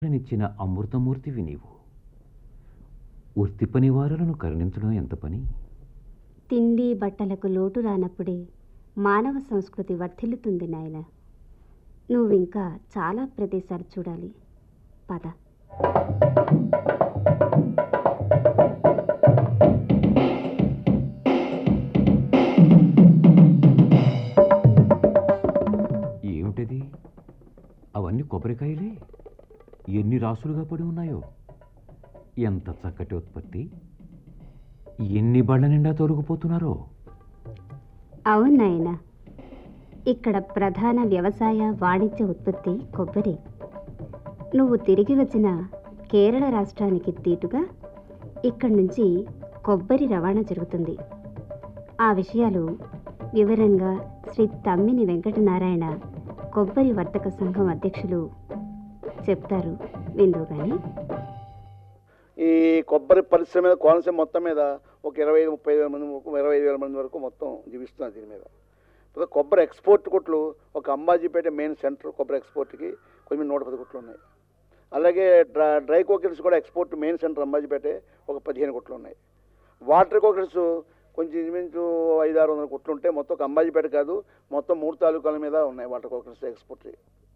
నిచ్చిన అమృతమూర్తివి నీవు. వృత్తి పనివారులను కరుణించడం ఎంత పని. తిండి బట్టలకు లోటు రానప్పుడే మానవ సంస్కృతి వర్ధిల్లుతుంది నాయన. నువ్వింకా చాలా ప్రదేశాలు చూడాలి. పద. ఏమిటది? అవన్నీ కొబ్బరికాయలే. ఎన్ని రాసులుగా పడి ఉన్నాయో. ఎంత చక్కటి ఉత్పత్తి. ఎన్ని బళ్ళ నిండా తొలగిపోతున్నారో. అవును నాయన, ఇక్కడ ప్రధాన వ్యవసాయ వాణిజ్య ఉత్పత్తి కొబ్బరి. నువ్వు తిరిగి వచ్చిన కేరళ రాష్ట్రానికి దీటుగా ఇక్కడి నుంచి కొబ్బరి రవాణా జరుగుతుంది. ఆ విషయాలు వివరంగా శ్రీ తమ్మిని వెంకటనారాయణ కొబ్బరి వర్తక సంఘం అధ్యక్షులు చెప్తారు, విందువు కానీ. ఈ కొబ్బరి పరిశ్రమ కోనసీమ మొత్తం మీద ఒక 25-30 మంది 25,000 మంది వరకు మొత్తం జీవిస్తున్నారు దీని మీద. కొబ్బరి ఎక్స్పోర్ట్ కొట్లు ఒక అంబాజీపేట మెయిన్ సెంటర్ కొబ్బరి ఎక్స్పోర్ట్కి కొంచెం 110 కొట్లు ఉన్నాయి. అలాగే డ్రై కోకిల్స్ కూడా ఎక్స్పోర్ట్ మెయిన్ సెంటర్ అంబాజీపేట ఒక 15 కొట్లు ఉన్నాయి. వాటర్ కోకిల్స్ కొంచెం ఇంచుమించు 500-600 కొట్లు ఉంటాయి. మొత్తం ఒక అంబాజీపేట కాదు, మొత్తం 3 తాలూకాల మీద ఉన్నాయి వాటర్ కోకిల్స్ ఎక్స్పోర్ట్.